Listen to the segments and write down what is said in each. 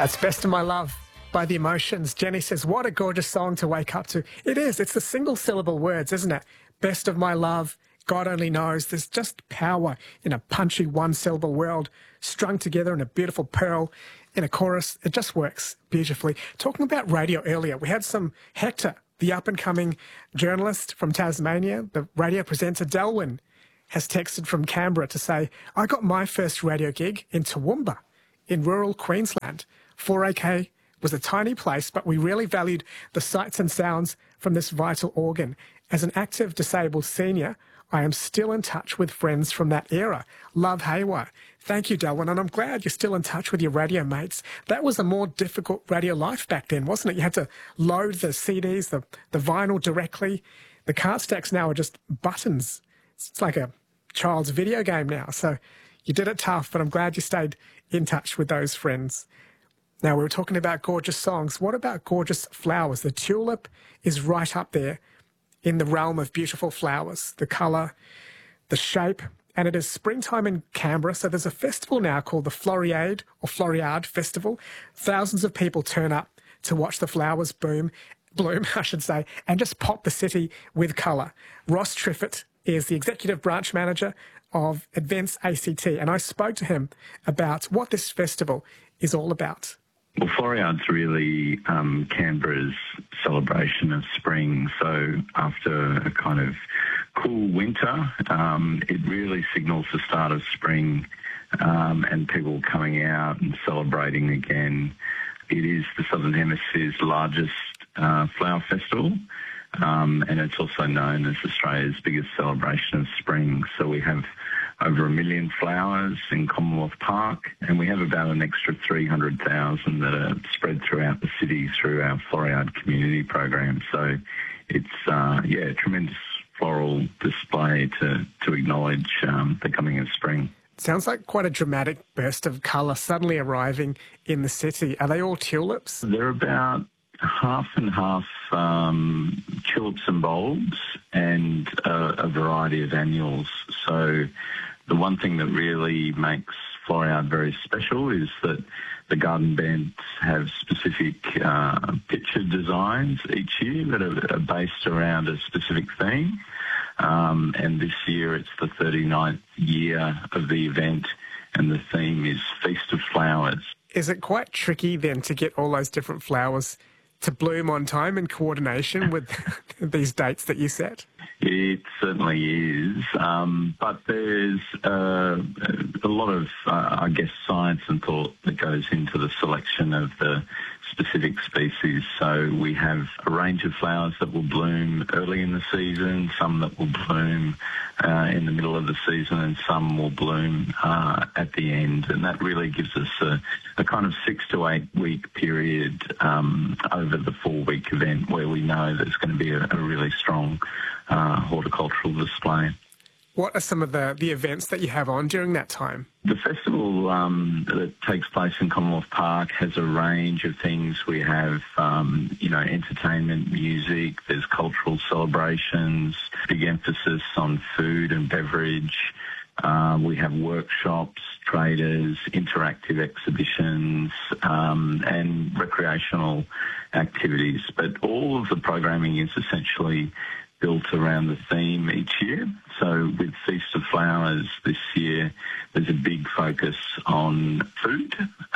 That's Best of My Love by The Emotions. Jenny says, what a gorgeous song to wake up to. It is. It's the single syllable words, isn't it? Best of my love, God only knows. There's just power in a punchy one syllable world strung together in a beautiful pearl in a chorus. It just works beautifully. Talking about radio earlier, we had some Hector, the up-and-coming journalist from Tasmania, the radio presenter. Delwyn has texted from Canberra to say, I got my first radio gig in Toowoomba in rural Queensland. 4AK was a tiny place, but we really valued the sights and sounds from this vital organ. As an active disabled senior, I am still in touch with friends from that era. Love, Haywire. Thank you, Delwyn, and I'm glad you're still in touch with your radio mates. That was a more difficult radio life back then, wasn't it? You had to load the CDs, the vinyl directly. The card stacks now are just buttons. It's like a child's video game now. So you did it tough, but I'm glad you stayed in touch with those friends. Now, we were talking about gorgeous songs. What about gorgeous flowers? The tulip is right up there in the realm of beautiful flowers, the colour, the shape, and it is springtime in Canberra, so there's a festival now called the Floriade Festival. Thousands of people turn up to watch the flowers bloom, I should say, and just pop the city with colour. Ross Triffitt is the Executive Branch Manager of Events ACT, and I spoke to him about what this festival is all about. Well, Floriade's really Canberra's celebration of spring. So after a kind of cool winter, it really signals the start of spring and people coming out and celebrating again. It is the Southern Hemisphere's largest flower festival, and it's also known as Australia's biggest celebration of spring. So we have over 1 million flowers in Commonwealth Park, and we have about an extra 300,000 that are spread throughout the city through our Floriade community program. So it's, a tremendous floral display to acknowledge the coming of spring. Sounds like quite a dramatic burst of colour suddenly arriving in the city. Are they all tulips? They're about half and half tulips and bulbs and a variety of annuals. So the one thing that really makes Floriade very special is that the garden beds have specific picture designs each year that are based around a specific theme. And this year it's the 39th year of the event, and the theme is Feast of Flowers. Is it quite tricky then to get all those different flowers to bloom on time in coordination with these dates that you set? It certainly is, but there's a lot of, science and thought that goes into the selection of the specific species. So we have a range of flowers that will bloom early in the season, some that will bloom in the middle of the season, and some will bloom at the end. And that really gives us a kind of 6 to 8 week period over the 4-week event where we know there's going to be a really strong horticultural display. What are some of the events that you have on during that time? The festival that takes place in Commonwealth Park has a range of things. We have, entertainment, music, there's cultural celebrations, big emphasis on food and beverage. We have workshops, traders, interactive exhibitions, and recreational activities. But all of the programming is essentially built around the theme each year. So with Feast of Flowers this year, there's a big focus on food.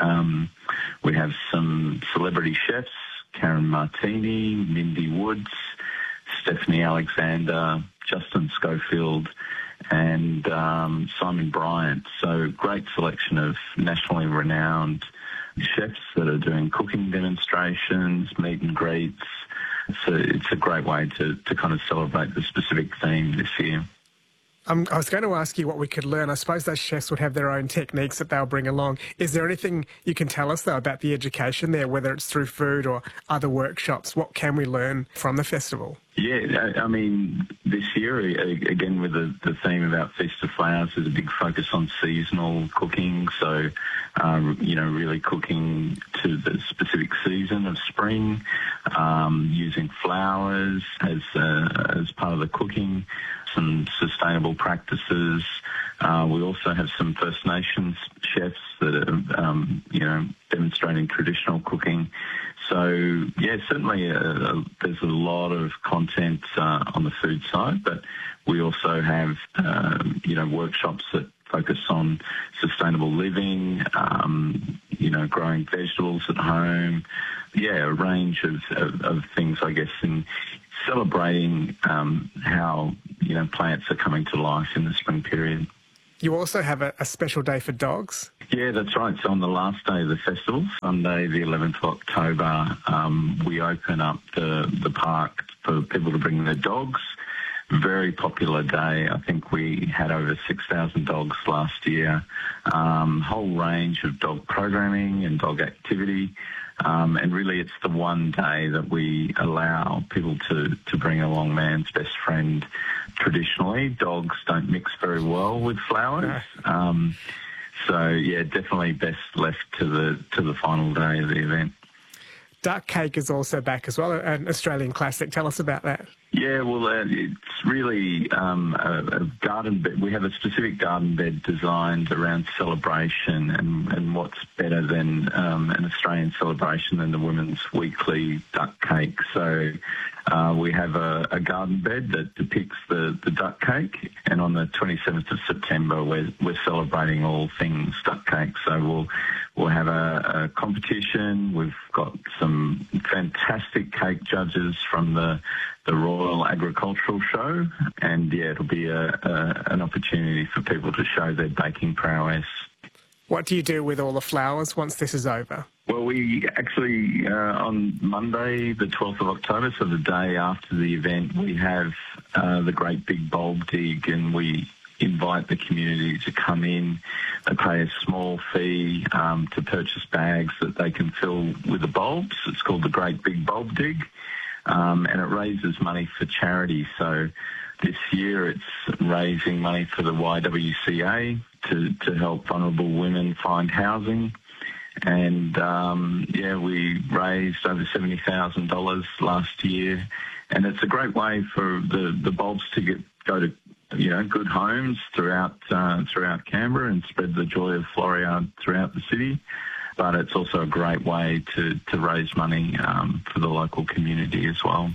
We have some celebrity chefs, Karen Martini, Mindy Woods, Stephanie Alexander, Justin Schofield, and Simon Bryant. So great selection of nationally renowned chefs that are doing cooking demonstrations, meet and greets. So it's a great way to kind of celebrate the specific theme this year. I was going to ask you what we could learn. I suppose those chefs would have their own techniques that they'll bring along. Is there anything you can tell us, though, about the education there, whether it's through food or other workshops? What can we learn from the festival? Yeah, I mean, this year, again, with the theme about Feast of Flowers, there's a big focus on seasonal cooking. So, really cooking to the specific season of spring, using flowers as part of the cooking, some sustainable practices. We also have some First Nations chefs that are, demonstrating traditional cooking. So, yeah, certainly there's a lot of content on the food side, but we also have, workshops that focus on sustainable living, growing vegetables at home. Yeah, a range of things, I guess, in celebrating how, plants are coming to life in the spring period. You also have a special day for dogs. Yeah, that's right. So on the last day of the festival, Sunday, the 11th of October, we open up the park for people to bring their dogs. Very popular day. I think we had over 6,000 dogs last year. Whole range of dog programming and dog activity. And really it's the one day that we allow people to bring along man's best friend. Traditionally, dogs don't mix very well with flowers. No. So, yeah, definitely best left to the final day of the event. Duck cake is also back as well, an Australian classic. Tell us about that. Yeah, well, it's really a garden bed. We have a specific garden bed designed around celebration, and what's better than an Australian celebration than the Women's Weekly Duck Cake. So we have a garden bed that depicts the duck cake, and on the 27th of September, we're celebrating all things duck cake. So we'll have a competition. We've got some fantastic cake judges from the Royal Agricultural Show, and yeah, it'll be an opportunity for people to show their baking prowess. What do you do with all the flowers once this is over? Well, we actually, on Monday, the 12th of October, so the day after the event, we have the Great Big Bulb Dig, and we invite the community to come in. They pay a small fee to purchase bags that they can fill with the bulbs. It's called the Great Big Bulb Dig, and it raises money for charity. So this year it's raising money for the YWCA to help vulnerable women find housing. And, we raised over $70,000 last year. And it's a great way for the bulbs to go to good homes throughout Canberra and spread the joy of Floriade throughout the city. But it's also a great way to raise money for the local community as well.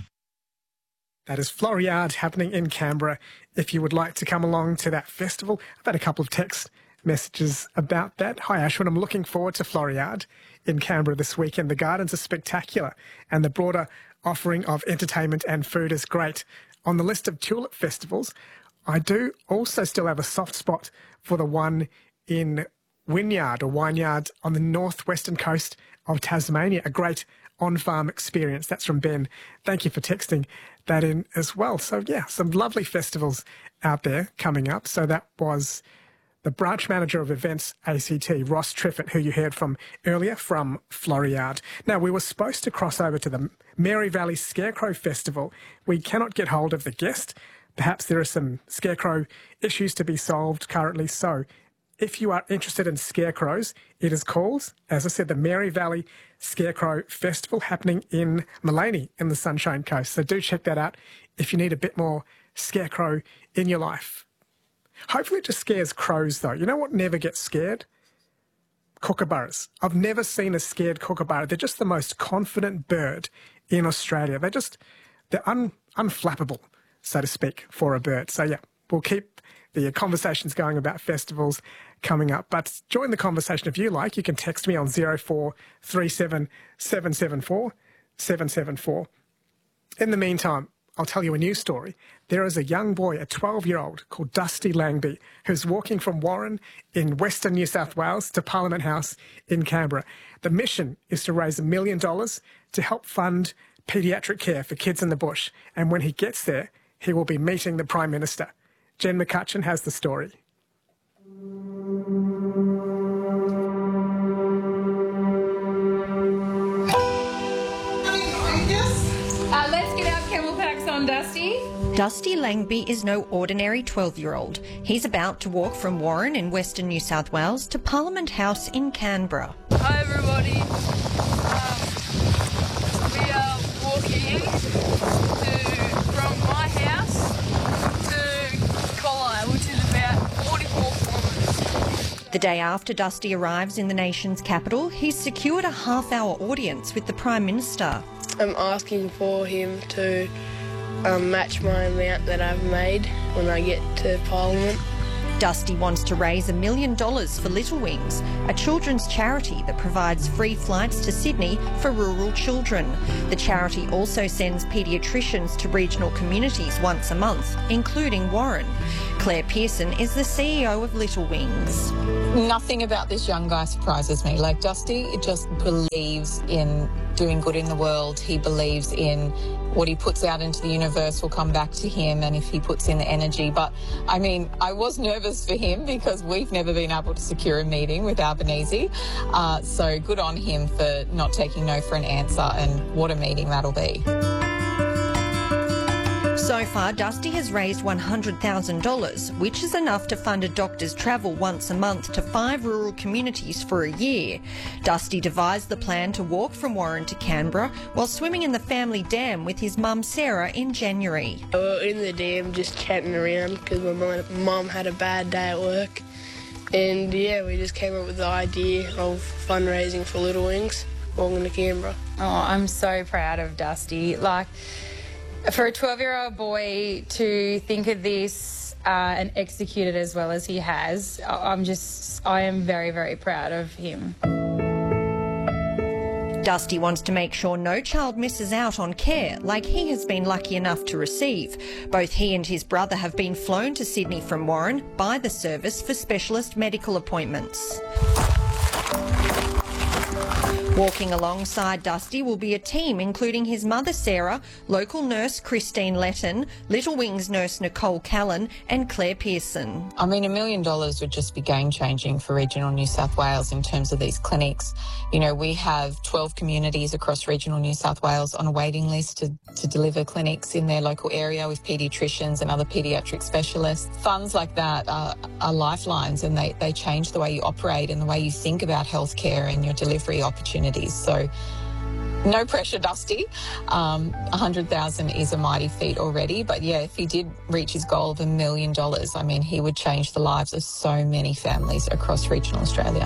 That is Floriade happening in Canberra. If you would like to come along to that festival, I've had a couple of text messages about that. Hi, Ashwin. I'm looking forward to Floriade in Canberra this weekend. The gardens are spectacular and the broader offering of entertainment and food is great. On the list of tulip festivals, I do also still have a soft spot for the one in Wynyard on the northwestern coast of Tasmania. A great on-farm experience. That's from Ben. Thank you for texting that in as well. So, yeah, some lovely festivals out there coming up. So that was the branch manager of events ACT, Ross Triffitt, who you heard from earlier from Floriade. Now, we were supposed to cross over to the Mary Valley Scarecrow Festival. We cannot get hold of the guest. Perhaps there are some scarecrow issues to be solved currently. So if you are interested in scarecrows, it is called, as I said, the Mary Valley Scarecrow Festival happening in Maleny in the Sunshine Coast. So do check that out if you need a bit more scarecrow in your life. Hopefully it just scares crows, though. You know what never gets scared? Kookaburras. I've never seen a scared kookaburra. They're just the most confident bird in Australia. They're unflappable, so to speak, for a bird. So, yeah, we'll keep the conversations going about festivals coming up. But join the conversation if you like. You can text me on 0437 774 774. In the meantime, I'll tell you a news story. There is a young boy, a 12-year-old, called Dusty Langby, who's walking from Warren in Western New South Wales to Parliament House in Canberra. The mission is to raise $1 million to help fund paediatric care for kids in the bush. And when he gets there, he will be meeting the Prime Minister. Jen McCutcheon has the story. Let's get our camel packs on, Dusty. Dusty Langby is no ordinary 12-year-old. He's about to walk from Warren in Western New South Wales to Parliament House in Canberra. Hi, everybody. We are walking from my house to Colli, which is about 44 kilometres. The day after Dusty arrives in the nation's capital, he's secured a half-hour audience with the Prime Minister. I'm asking for him to match my amount that I've made when I get to Parliament. Dusty wants to raise $1 million for Little Wings, a children's charity that provides free flights to Sydney for rural children. The charity also sends paediatricians to regional communities once a month, including Warren. Claire Pearson is the CEO of Little Wings. Nothing about this young guy surprises me. Like, Dusty just believes in doing good in the world. He believes in what he puts out into the universe will come back to him, and if he puts in the energy. But, I mean, I was nervous for him because we've never been able to secure a meeting with Albanese. So good on him for not taking no for an answer, and what a meeting that'll be. So far, Dusty has raised $100,000, which is enough to fund a doctor's travel once a month to 5 rural communities for a year. Dusty devised the plan to walk from Warren to Canberra while swimming in the family dam with his mum Sarah in January. We were in the dam just chatting around because my mum had a bad day at work. And yeah, we just came up with the idea of fundraising for Little Wings, walking to Canberra. Oh, I'm so proud of Dusty. Like, for a 12-year-old boy to think of this and execute it as well as he has, I am very, very proud of him. Dusty wants to make sure no child misses out on care like he has been lucky enough to receive. Both he and his brother have been flown to Sydney from Warren by the service for specialist medical appointments. Walking alongside Dusty will be a team including his mother Sarah, local nurse Christine Letton, Little Wings nurse Nicole Callan and Claire Pearson. I mean, $1 million would just be game-changing for regional New South Wales in terms of these clinics. You know, we have 12 communities across regional New South Wales on a waiting list to deliver clinics in their local area with paediatricians and other paediatric specialists. Funds like that are lifelines, and they change the way you operate and the way you think about healthcare and your delivery opportunities. So no pressure, Dusty. 100,000 is a mighty feat already. But yeah, if he did reach his goal of $1 million, I mean, he would change the lives of so many families across regional Australia.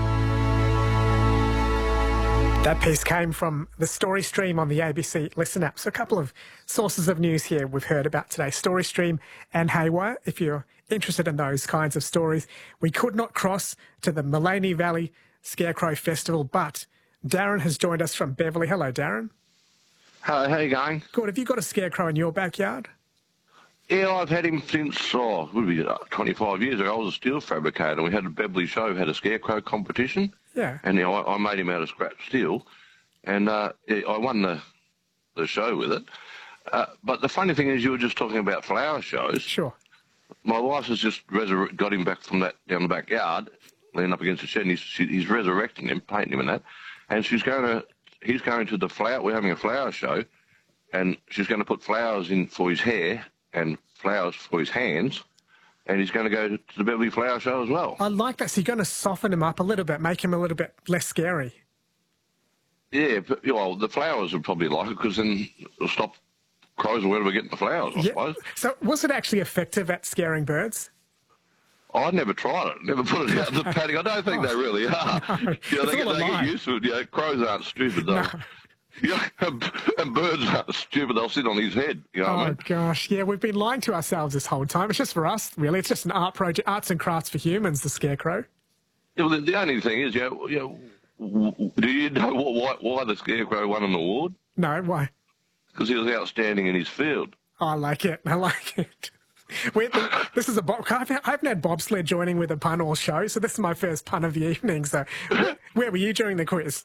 That piece came from the Story Stream on the ABC Listen app. So a couple of sources of news here we've heard about today. Story Stream and Haywire, if you're interested in those kinds of stories. We could not cross to the Mullaney Valley Scarecrow Festival, but Darren has joined us from Beverley. Hello, Darren. Hello, how you going? Good. Have you got a scarecrow in your backyard? Yeah, I've had him since, would be 25 years ago. I was a steel fabricator. We had a Beverley show, had a scarecrow competition. Yeah. And I made him out of scrap steel. And I won the show with it. But the funny thing is, you were just talking about flower shows. Sure. My wife has just got him back from that down the backyard, leaning up against the shed, and he's resurrecting him, painting him and that. And he's going to the flower. We're having a flower show, and she's going to put flowers in for his hair and flowers for his hands, and he's going to go to the Beverley Flower Show as well. I like that. So you're going to soften him up a little bit, make him a little bit less scary. Yeah, but, well, the flowers would probably like it because then it'll stop crows or whatever getting the flowers, I suppose. So was it actually effective at scaring birds? I never tried it, never put it out in the paddock. I don't think they really are. You know, they get used to it. You know, crows aren't stupid, though. No. You know, and birds aren't stupid. They'll sit on his head. You know what I mean? Gosh, yeah, we've been lying to ourselves this whole time. It's just for us, really. It's just an art project, arts and crafts for humans, the Scarecrow. Yeah, well, the only thing is, do you know why the Scarecrow won an award? No, why? Because he was outstanding in his field. I like it. I like it. This is I haven't had bobsled joining with a pun all show, so this is my first pun of the evening. So where were you during the quiz?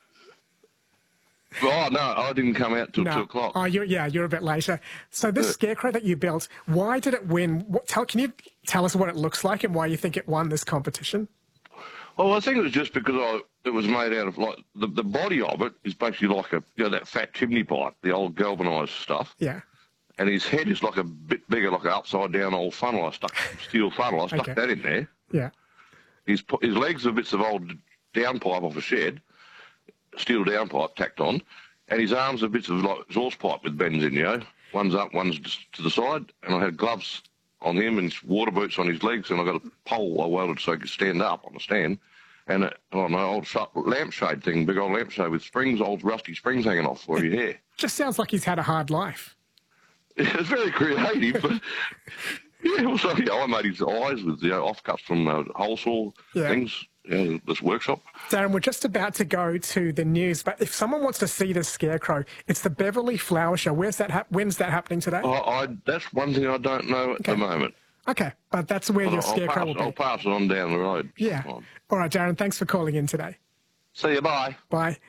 Oh, no, I didn't come out till 2 o'clock. Oh, you're a bit later. So this Scarecrow that you built, why did it win? Can you tell us what it looks like and why you think it won this competition? Well, I think it was just because it was made out of, like, the body of it is basically like that fat chimney pipe, the old galvanised stuff. Yeah. And his head is like a bit bigger, like an upside-down old funnel. Steel funnel. I stuck that in there. Yeah. His legs are bits of old downpipe off a shed, steel downpipe tacked on, and his arms are bits of like exhaust pipe with bends in, you know. One's up, one's to the side, and I had gloves on him and water boots on his legs, and I've got a pole I welded so he could stand up on the stand, and an old lampshade thing, big old lampshade with springs, old rusty springs hanging off for your hair. Just sounds like he's had a hard life. It's very creative, but yeah, also, I made his eyes with offcuts from hole saw things, this workshop. Darren, we're just about to go to the news, but if someone wants to see the Scarecrow, it's the Beverley Flower Show. When's that happening today? That's one thing I don't know at the moment. Okay, but that's where your Scarecrow will be. I'll pass it on down the road. Yeah. All right, Darren, thanks for calling in today. See you, bye. Bye.